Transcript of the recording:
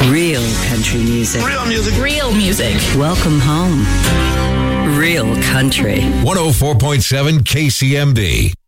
Real country music. Real music. Real music. Welcome home. Real country. 104.7 KCMD.